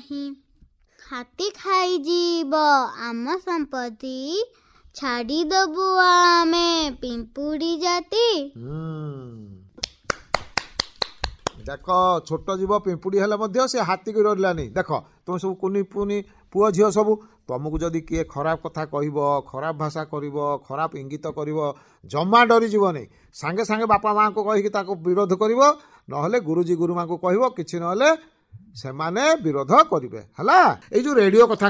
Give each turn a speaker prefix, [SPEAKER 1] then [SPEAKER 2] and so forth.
[SPEAKER 1] ନାହିଁ। ହାତୀ ଖାଇଯିବ ଆମ ସମ୍ପତ୍ତି, ଛାଡ଼ିଦବୁ ଆମେ ପିମ୍ପୁଡ଼ି ଜାତି।
[SPEAKER 2] ଦେଖ ଛୋଟ ଜୀବ ପିମ୍ପୁଡ଼ି ହେଲେ ମଧ୍ୟ ସେ ହାତୀକୁ ଡରିଲାନି। ଦେଖ ତୁମେ ସବୁ କୁନି ପୁନି ପୁଅ ଝିଅ ସବୁ, ତମକୁ ଯଦି କିଏ ଖରାପ କଥା କହିବ, ଖରାପ ଭାଷା କରିବ, ଖରାପ ଇଙ୍ଗିତ କରିବ, ଜମା ଡରିଯିବନି। ସାଙ୍ଗେ ସାଙ୍ଗେ ବାପା ମାଆଙ୍କୁ କହିକି ତାକୁ ବିରୋଧ କରିବ, ନହେଲେ ଗୁରୁଜୀ ଗୁରୁମାଙ୍କୁ କହିବ, କିଛି ନହେଲେ ସେମାନେ ବିରୋଧ କରିବେ। ହେଲା, ଏଇ ଯୋଉ ରେଡ଼ିଓ କଥା